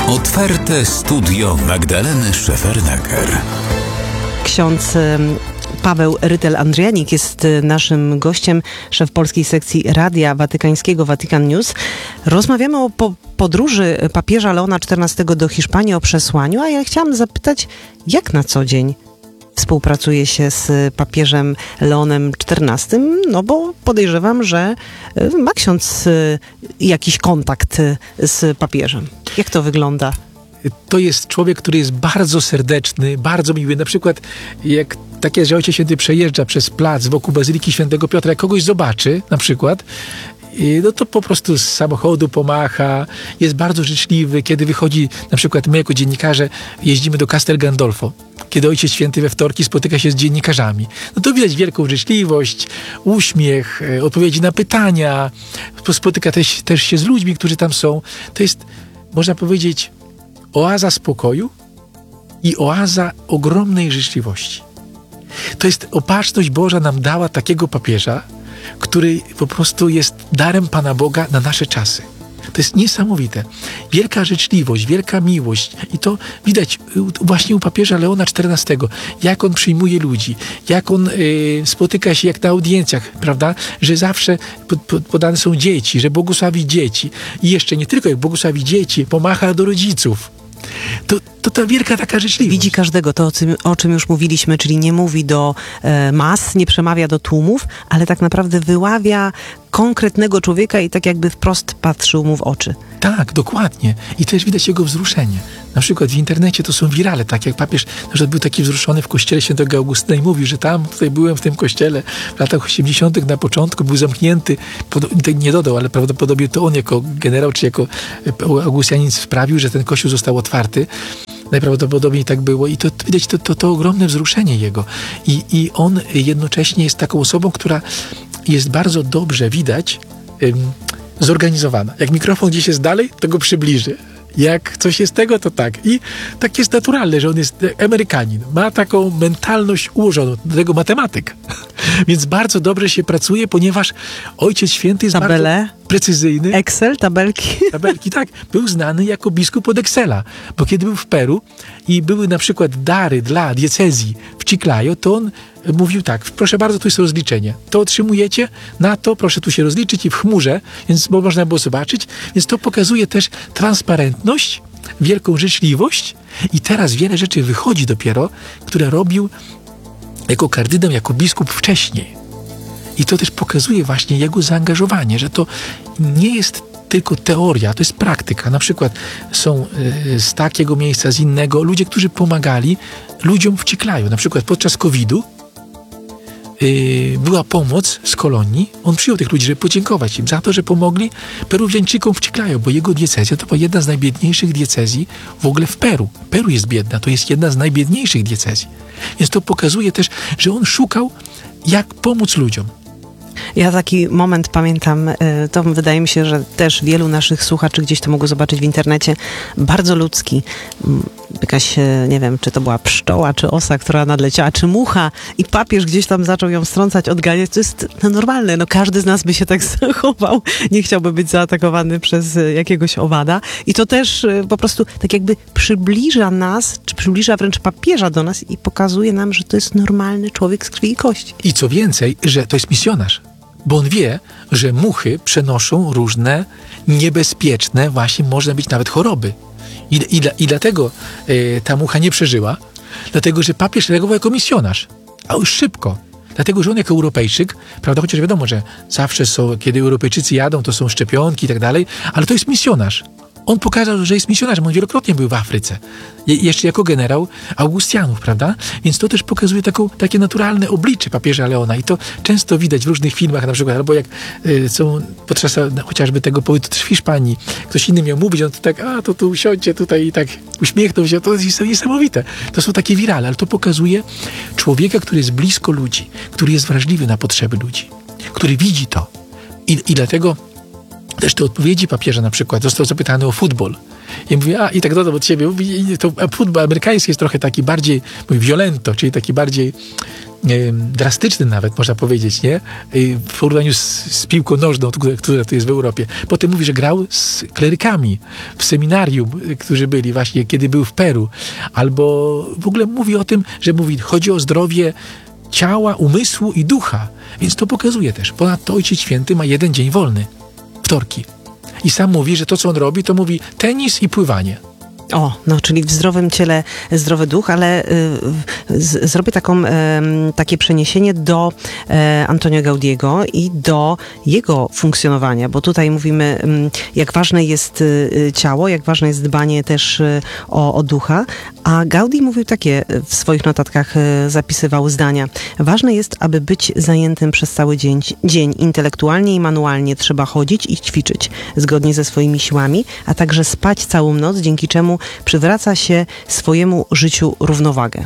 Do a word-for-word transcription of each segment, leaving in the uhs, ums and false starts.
Otwarte studio Magdaleny Szefernaker. Ksiądz Paweł Rytel-Andrianik jest naszym gościem, szef polskiej sekcji Radia Watykańskiego Vatican News. Rozmawiamy o po podróży papieża Leona czternastego do Hiszpanii, o przesłaniu, a ja chciałam zapytać, jak na co dzień współpracuje się z papieżem Leonem czternastym, no bo podejrzewam, że ma ksiądz jakiś kontakt z papieżem. Jak to wygląda? To jest człowiek, który jest bardzo serdeczny, bardzo miły. Na przykład jak takie, że Ojciec Święty przejeżdża przez plac wokół Bazyliki Świętego Piotra, jak kogoś zobaczy na przykład, no to po prostu z samochodu pomacha, jest bardzo życzliwy. Kiedy wychodzi, na przykład my jako dziennikarze jeździmy do Castel Gandolfo, kiedy Ojciec Święty we wtorki spotyka się z dziennikarzami. No to widać wielką życzliwość, uśmiech, odpowiedzi na pytania, spotyka też, też się z ludźmi, którzy tam są. To jest, można powiedzieć, oaza spokoju i oaza ogromnej życzliwości. To jest opatrzność Boża nam dała takiego papieża, który po prostu jest darem Pana Boga na nasze czasy. To jest niesamowite. Wielka życzliwość, wielka miłość. I to widać właśnie u papieża Leona czternastego. Jak on przyjmuje ludzi, jak on y, spotyka się jak na audiencjach, prawda? Że zawsze pod, pod, podane są dzieci, że błogosławi dzieci. I jeszcze nie tylko jak błogosławi dzieci, pomacha do rodziców. To, to ta wielka taka życzliwość. Widzi każdego, to o czym, o czym już mówiliśmy, czyli nie mówi do e, mas, nie przemawia do tłumów, ale tak naprawdę wyławia konkretnego człowieka i tak jakby wprost patrzył mu w oczy. Tak, dokładnie. I też widać jego wzruszenie. Na przykład w internecie to są wirale, tak jak papież na przykład był taki wzruszony w kościele Świętego Augustyna i mówi, że tam, tutaj byłem w tym kościele w latach osiemdziesiątych na początku, był zamknięty, nie dodał, ale prawdopodobnie to on jako generał czy jako Augustianin sprawił, że ten kościół został otwarty. Najprawdopodobniej tak było i to widać to, to, to ogromne wzruszenie jego. I, I on jednocześnie jest taką osobą, która jest bardzo dobrze widać ym, zorganizowana. Jak mikrofon gdzieś jest dalej, to go przybliży. Jak coś jest tego, to tak. I tak jest naturalne, że on jest Amerykanin. Ma taką mentalność ułożoną, do tego matematyk. Więc bardzo dobrze się pracuje, ponieważ Ojciec Święty jest Tabele, bardzo precyzyjny. Excel, tabelki. Tabelki, tak. Był znany jako biskup od Excela. Bo kiedy był w Peru i były na przykład dary dla diecezji w Chiclayo, to on mówił tak, proszę bardzo, tu jest rozliczenie. To otrzymujecie, na to proszę tu się rozliczyć i w chmurze, więc bo można było zobaczyć. Więc to pokazuje też transparentność, wielką życzliwość i teraz wiele rzeczy wychodzi dopiero, które robił jako kardynał, jako biskup wcześniej. I to też pokazuje właśnie jego zaangażowanie, że to nie jest tylko teoria, to jest praktyka. Na przykład są y, z takiego miejsca, z innego, ludzie, którzy pomagali ludziom w Chiclayo. Na przykład podczas kowida y, była pomoc z kolonii. On przyjął tych ludzi, żeby podziękować im za to, że pomogli Peruwiańczykom w Chiclayo, bo jego diecezja to była jedna z najbiedniejszych diecezji w ogóle w Peru. Peru jest biedna, to jest jedna z najbiedniejszych diecezji. Więc to pokazuje też, że on szukał, jak pomóc ludziom. Ja taki moment pamiętam, to wydaje mi się, że też wielu naszych słuchaczy gdzieś to mogło zobaczyć w internecie, bardzo ludzki. Jakaś, nie wiem, czy to była pszczoła, czy osa, która nadleciała, czy mucha i papież gdzieś tam zaczął ją strącać, odganiać. To jest no, normalne, no każdy z nas by się tak zachował, nie chciałby być zaatakowany przez jakiegoś owada. I to też po prostu tak jakby przybliża nas, czy przybliża wręcz papieża do nas i pokazuje nam, że to jest normalny człowiek z krwi i kości. I co więcej, że to jest misjonarz. Bo on wie, że muchy przenoszą różne niebezpieczne, właśnie można być nawet choroby. I, i, i dlatego y, ta mucha nie przeżyła, dlatego że papież reagował jako misjonarz, a już szybko. Dlatego, że on jako Europejczyk, prawda, chociaż wiadomo, że zawsze są, kiedy Europejczycy jadą, to są szczepionki i tak dalej, ale to jest misjonarz. On pokazał, że jest misjonarzem. On wielokrotnie był w Afryce. Je, jeszcze jako generał Augustianów, prawda? Więc to też pokazuje taką, takie naturalne oblicze papieża Leona. I to często widać w różnych filmach, na przykład, albo jak y, są podczas no, chociażby tego pobytu w Hiszpanii, ktoś inny miał mówić, on to tak, a to tu usiądźcie tutaj i tak uśmiechnął się. To jest niesamowite. To są takie wirale, ale to pokazuje człowieka, który jest blisko ludzi, który jest wrażliwy na potrzeby ludzi, który widzi to. I, i dlatego też te odpowiedzi papieża na przykład, został zapytany o futbol I mówię, a i tak dodam od siebie, mówi, to futbol amerykański jest trochę taki bardziej, mówi, violento, czyli taki bardziej e, drastyczny nawet, można powiedzieć, nie? W porównaniu z, z piłką nożną, która, która tu jest w Europie. Potem mówi, że grał z klerykami w seminarium, którzy byli właśnie, kiedy był w Peru. Albo w ogóle mówi o tym, że mówi, chodzi o zdrowie ciała, umysłu i ducha. Więc to pokazuje też. Ponadto Ojciec Święty ma jeden dzień wolny. Wtorki. I sam mówi, że to, co on robi, to mówi tenis i pływanie. O, no czyli w zdrowym ciele zdrowy duch, ale y, z, zrobię taką, y, takie przeniesienie do y, Antonio Gaudiego i do jego funkcjonowania, bo tutaj mówimy, y, jak ważne jest y, ciało, jak ważne jest dbanie też y, o, o ducha, a Gaudi mówił takie, w swoich notatkach y, zapisywał zdania. Ważne jest, aby być zajętym przez cały dzień, dzień intelektualnie i manualnie trzeba chodzić i ćwiczyć zgodnie ze swoimi siłami, a także spać całą noc, dzięki czemu przywraca się swojemu życiu równowagę.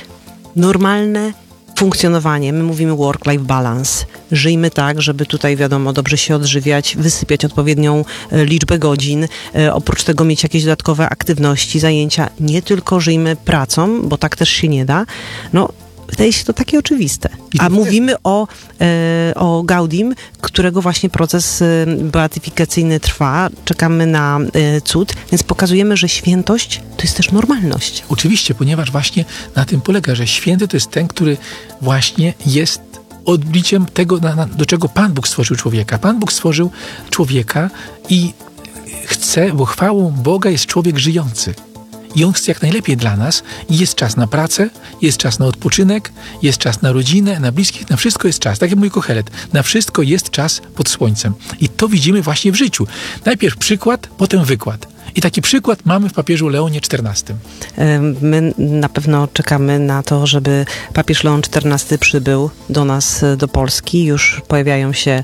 Normalne funkcjonowanie, my mówimy work-life balance. Żyjmy tak, żeby tutaj, wiadomo, dobrze się odżywiać, wysypiać odpowiednią e, liczbę godzin, e, oprócz tego mieć jakieś dodatkowe aktywności, zajęcia. Nie tylko żyjmy pracą, bo tak też się nie da. No, wydaje się to takie oczywiste. A mówimy o, e, o Gaudim, którego właśnie proces e, beatyfikacyjny trwa. Czekamy na e, cud, więc pokazujemy, że świętość to jest też normalność. Oczywiście, ponieważ właśnie na tym polega, że święty to jest ten, który właśnie jest odbiciem tego, na, na, do czego Pan Bóg stworzył człowieka. Pan Bóg stworzył człowieka i chce, bo chwałą Boga jest człowiek żyjący. I On chce jak najlepiej dla nas. I jest czas na pracę, jest czas na odpoczynek, jest czas na rodzinę, na bliskich, na wszystko jest czas. Tak jak mówi Kohelet, na wszystko jest czas pod słońcem. I to widzimy właśnie w życiu. Najpierw przykład, potem wykład. I taki przykład mamy w papieżu Leonie czternastym. My na pewno czekamy na to, żeby papież Leon czternasty przybył do nas, do Polski. Już pojawiają się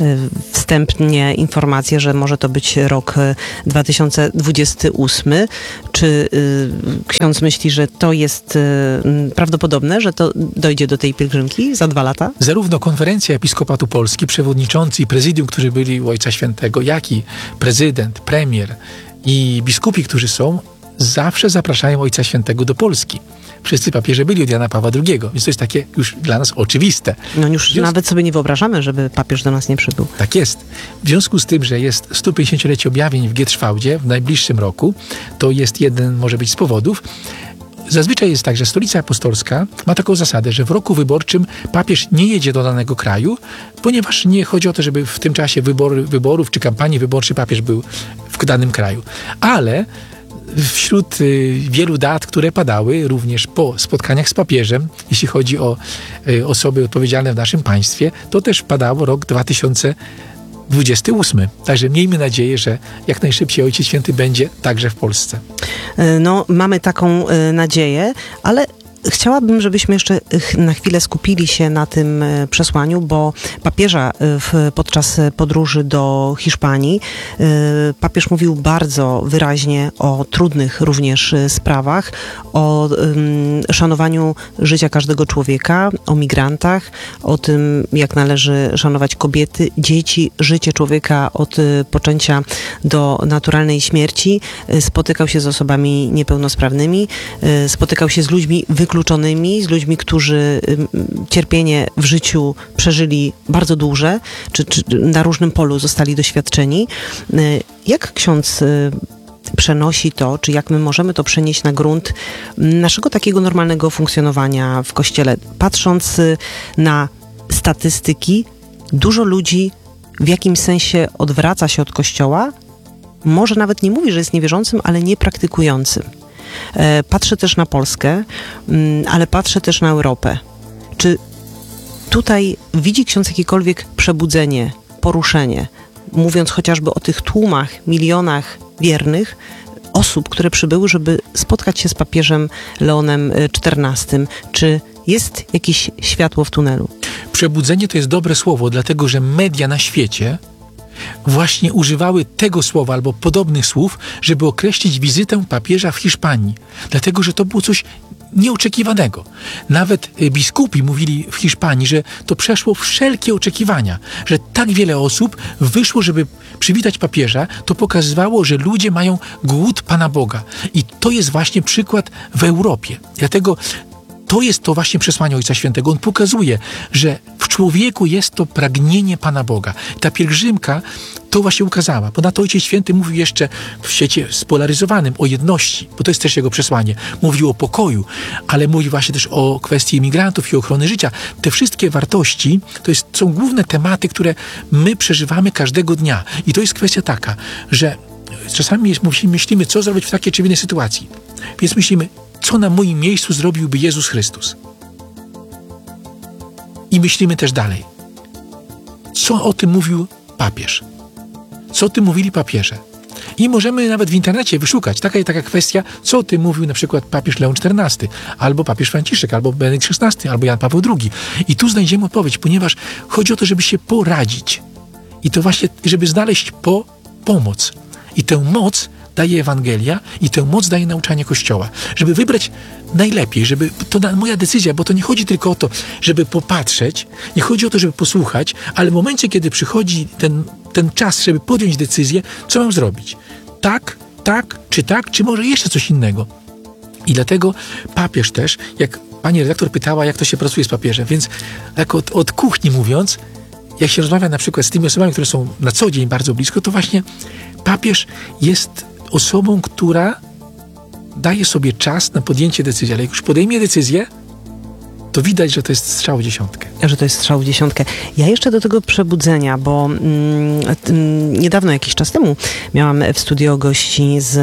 wstępnie informacje, że może to być rok dwa tysiące dwudziesty ósmy. Czy ksiądz myśli, że to jest prawdopodobne, że to dojdzie do tej pielgrzymki za dwa lata? Zarówno Konferencja Episkopatu Polski, przewodniczący i prezydium, którzy byli u Ojca Świętego, jak i prezydent, premier i biskupi, którzy są, zawsze zapraszają Ojca Świętego do Polski. Wszyscy papieże byli od Jana Pawła drugiego, więc to jest takie już dla nas oczywiste. No już związku... nawet sobie nie wyobrażamy, żeby papież do nas nie przybył. Tak jest. W związku z tym, że jest sto pięćdziesięciolecie objawień w Gietrzwałdzie w najbliższym roku, to jest jeden, może być z powodów. Zazwyczaj jest tak, że Stolica Apostolska ma taką zasadę, że w roku wyborczym papież nie jedzie do danego kraju, ponieważ nie chodzi o to, żeby w tym czasie wybory, wyborów czy kampanii wyborczej papież był w danym kraju. Ale wśród y, wielu dat, które padały również po spotkaniach z papieżem, jeśli chodzi o y, osoby odpowiedzialne w naszym państwie, to też padało rok dwa tysiące dwudziesty ósmy. Także miejmy nadzieję, że jak najszybciej Ojciec Święty będzie także w Polsce. No, mamy taką y, nadzieję, ale chciałabym, żebyśmy jeszcze na chwilę skupili się na tym przesłaniu, bo papieża w, podczas podróży do Hiszpanii papież mówił bardzo wyraźnie o trudnych również sprawach, o um, szanowaniu życia każdego człowieka, o migrantach, o tym, jak należy szanować kobiety, dzieci, życie człowieka od poczęcia do naturalnej śmierci. Spotykał się z osobami niepełnosprawnymi, spotykał się z ludźmi wykluczonymi, z ludźmi, którzy cierpienie w życiu przeżyli bardzo duże, czy, czy na różnym polu zostali doświadczeni. Jak ksiądz przenosi to, czy jak my możemy to przenieść na grunt naszego takiego normalnego funkcjonowania w Kościele? Patrząc na statystyki, dużo ludzi w jakimś sensie odwraca się od Kościoła, może nawet nie mówi, że jest niewierzącym, ale niepraktykującym. Patrzę też na Polskę, ale patrzę też na Europę. Czy tutaj widzi ksiądz jakiekolwiek przebudzenie, poruszenie, mówiąc chociażby o tych tłumach, milionach wiernych osób, które przybyły, żeby spotkać się z papieżem Leonem czternastym? Czy jest jakieś światło w tunelu? Przebudzenie to jest dobre słowo, dlatego że media na świecie właśnie używały tego słowa albo podobnych słów, żeby określić wizytę papieża w Hiszpanii. Dlatego, że to było coś nieoczekiwanego. Nawet biskupi mówili w Hiszpanii, że to przeszło wszelkie oczekiwania, że tak wiele osób wyszło, żeby przywitać papieża, to pokazywało, że ludzie mają głód Pana Boga. I to jest właśnie przykład w Europie. Dlatego to jest to właśnie przesłanie Ojca Świętego. On pokazuje, że w człowieku jest to pragnienie Pana Boga. Ta pielgrzymka to właśnie ukazała. Ponadto Ojciec Święty mówił jeszcze w świecie spolaryzowanym o jedności, bo to jest też jego przesłanie. Mówił o pokoju, ale mówił właśnie też o kwestii imigrantów i ochrony życia. Te wszystkie wartości to jest, są główne tematy, które my przeżywamy każdego dnia. I to jest kwestia taka, że czasami jest, myślimy, co zrobić w takiej czy innej sytuacji. Więc myślimy, co na moim miejscu zrobiłby Jezus Chrystus. I myślimy też dalej. Co o tym mówił papież? Co o tym mówili papieże? I możemy nawet w internecie wyszukać. Taka taka kwestia, co o tym mówił na przykład papież Leon czternasty, albo papież Franciszek, albo Benedykt szesnasty, albo Jan Paweł drugi. I tu znajdziemy odpowiedź, ponieważ chodzi o to, żeby się poradzić. I to właśnie, żeby znaleźć po pomoc. I tę moc daje Ewangelia i tę moc daje nauczanie Kościoła. Żeby wybrać najlepiej, żeby to na, moja decyzja, bo to nie chodzi tylko o to, żeby popatrzeć, nie chodzi o to, żeby posłuchać, ale w momencie, kiedy przychodzi ten, ten czas, żeby podjąć decyzję, co mam zrobić? Tak, tak, czy tak, czy może jeszcze coś innego? I dlatego papież też, jak pani redaktor pytała, jak to się pracuje z papieżem, więc tak od, od kuchni mówiąc, jak się rozmawia na przykład z tymi osobami, które są na co dzień bardzo blisko, to właśnie papież jest osobą, która daje sobie czas na podjęcie decyzji, ale jak już podejmie decyzję, to widać, że to jest strzał w dziesiątkę. Że to jest strzał w dziesiątkę. Ja jeszcze do tego przebudzenia, bo mm, mm, niedawno, jakiś czas temu, miałam w studio gości z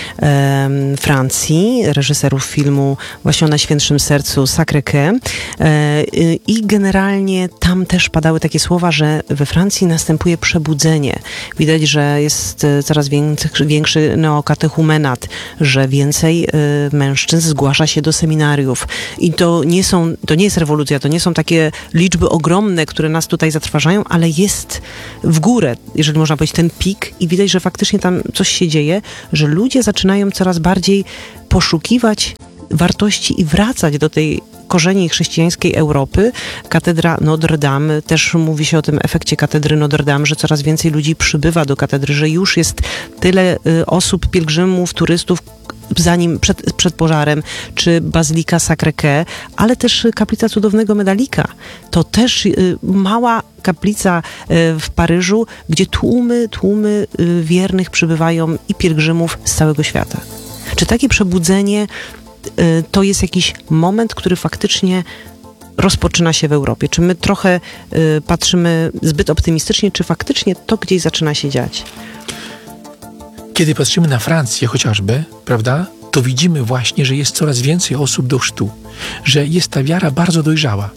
e, Francji, reżyserów filmu właśnie o Najświętszym Sercu Sacré-Cœur e, i generalnie tam też padały takie słowa, że we Francji następuje przebudzenie. Widać, że jest coraz większy, większy neokatechumenat, że więcej e, mężczyzn zgłasza się do seminariów i to nie są To nie jest rewolucja, to nie są takie liczby ogromne, które nas tutaj zatrważają, ale jest w górę, jeżeli można powiedzieć, ten pik i widać, że faktycznie tam coś się dzieje, że ludzie zaczynają coraz bardziej poszukiwać wartości i wracać do tej korzeni chrześcijańskiej Europy. Katedra Notre Dame, też mówi się o tym efekcie katedry Notre Dame, że coraz więcej ludzi przybywa do katedry, że już jest tyle y, osób, pielgrzymów, turystów, zanim przed, przed pożarem, czy Bazylika Sacré-Cœur, ale też kaplica Cudownego Medalika. To też y, mała kaplica y, w Paryżu, gdzie tłumy, tłumy y, wiernych przybywają i pielgrzymów z całego świata. Czy takie przebudzenie y, to jest jakiś moment, który faktycznie rozpoczyna się w Europie? Czy my trochę y, patrzymy zbyt optymistycznie, czy faktycznie to gdzieś zaczyna się dziać? Kiedy patrzymy na Francję chociażby, prawda, to widzimy właśnie, że jest coraz więcej osób do chrztu, że jest ta wiara bardzo dojrzała.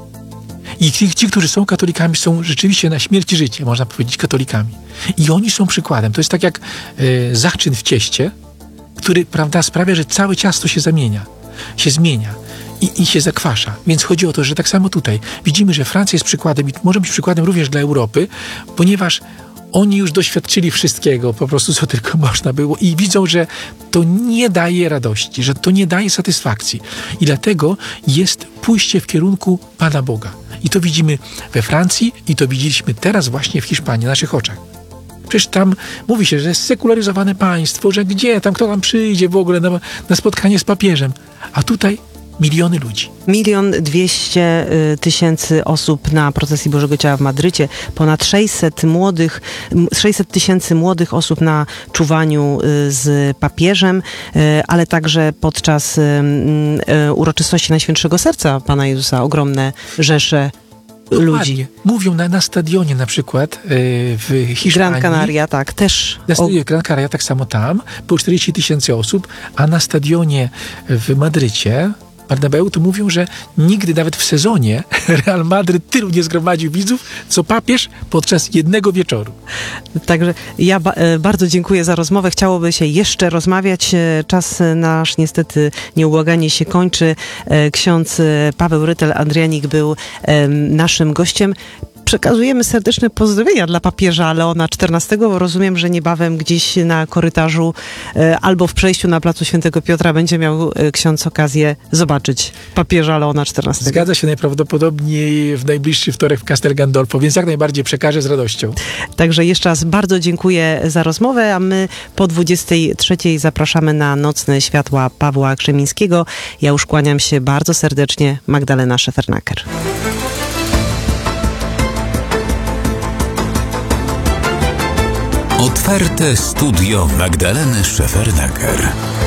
I ci, ci, którzy są katolikami, są rzeczywiście na śmierć i życie, można powiedzieć, katolikami. I oni są przykładem. To jest tak jak e, zaczyn w cieście, który, prawda, sprawia, że całe ciasto się zamienia, się zmienia i, i się zakwasza. Więc chodzi o to, że tak samo tutaj widzimy, że Francja jest przykładem i może być przykładem również dla Europy, ponieważ oni już doświadczyli wszystkiego, po prostu co tylko można było i widzą, że to nie daje radości, że to nie daje satysfakcji. I dlatego jest pójście w kierunku Pana Boga. I to widzimy we Francji i to widzieliśmy teraz właśnie w Hiszpanii, na naszych oczach. Przecież tam mówi się, że jest sekularyzowane państwo, że gdzie tam, kto tam przyjdzie w ogóle na, na spotkanie z papieżem. A tutaj miliony ludzi. Milion dwieście tysięcy osób na procesji Bożego Ciała w Madrycie, ponad sześćset młodych, sześćset tysięcy młodych osób na czuwaniu z papieżem, ale także podczas uroczystości Najświętszego Serca Pana Jezusa ogromne rzesze Dokładnie. ludzi. Mówią na, na stadionie na przykład yy, w Hiszpanii. Gran Canaria, tak, też. Na stadionie Gran Canaria, tak samo tam, było czterdzieści tysięcy osób, a na stadionie w Madrycie, Bernabeu, to mówią, że nigdy nawet w sezonie Real Madryt tylu nie zgromadził widzów, co papież podczas jednego wieczoru. Także ja ba- bardzo dziękuję za rozmowę. Chciałoby się jeszcze rozmawiać. Czas nasz niestety nieubłaganie się kończy. Ksiądz Paweł Rytel-Andrianik był naszym gościem. przekazujemy serdeczne pozdrowienia dla papieża Leona czternastego. Rozumiem, że niebawem gdzieś na korytarzu e, albo w przejściu na placu Świętego Piotra będzie miał e, ksiądz okazję zobaczyć papieża Leona czternastego. Zgadza się, najprawdopodobniej w najbliższy wtorek w Castel Gandolfo, więc jak najbardziej przekażę z radością. Także jeszcze raz bardzo dziękuję za rozmowę, a my po dwudziestej trzeciej zapraszamy na Nocne Światła Pawła Krzemińskiego. Ja już kłaniam się bardzo serdecznie. Magdalena Szefernaker. Otwarte studio Magdaleny Szefernaker.